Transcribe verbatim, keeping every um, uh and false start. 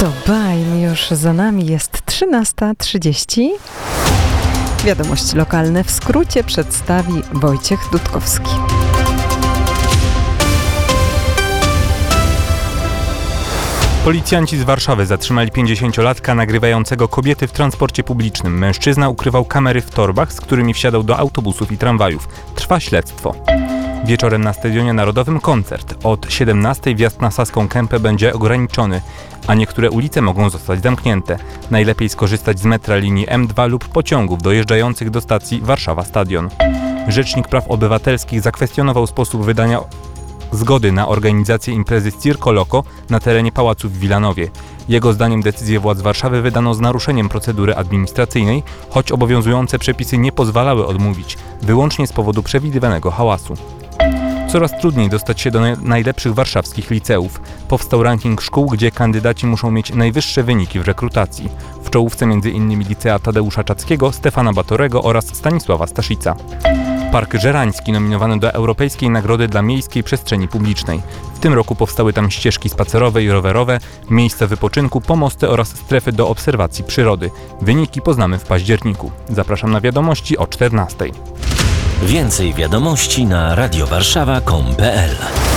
To Bajm, już za nami jest trzynasta trzydzieści. Wiadomości lokalne w skrócie przedstawi Wojciech Dudkowski. Policjanci z Warszawy zatrzymali pięćdziesięciolatka nagrywającego kobiety w transporcie publicznym. Mężczyzna ukrywał kamery w torbach, z którymi wsiadał do autobusów i tramwajów. Trwa śledztwo. Wieczorem na Stadionie Narodowym koncert. Od siedemnastej wjazd na Saską Kępę będzie ograniczony, a niektóre ulice mogą zostać zamknięte. Najlepiej skorzystać z metra linii M dwa lub pociągów dojeżdżających do stacji Warszawa Stadion. Rzecznik Praw Obywatelskich zakwestionował sposób wydania zgody na organizację imprezy Circo Loco na terenie pałacu w Wilanowie. Jego zdaniem decyzję władz Warszawy wydano z naruszeniem procedury administracyjnej, choć obowiązujące przepisy nie pozwalały odmówić, wyłącznie z powodu przewidywanego hałasu. Coraz trudniej dostać się do najlepszych warszawskich liceów. Powstał ranking szkół, gdzie kandydaci muszą mieć najwyższe wyniki w rekrutacji. W czołówce między innymi licea Tadeusza Czackiego, Stefana Batorego oraz Stanisława Staszica. Park Żerański nominowany do Europejskiej Nagrody dla Miejskiej Przestrzeni Publicznej. W tym roku powstały tam ścieżki spacerowe i rowerowe, miejsca wypoczynku, pomosty oraz strefy do obserwacji przyrody. Wyniki poznamy w październiku. Zapraszam na wiadomości o czternastej. Więcej wiadomości na radiowarszawa kropka com kropka pe el.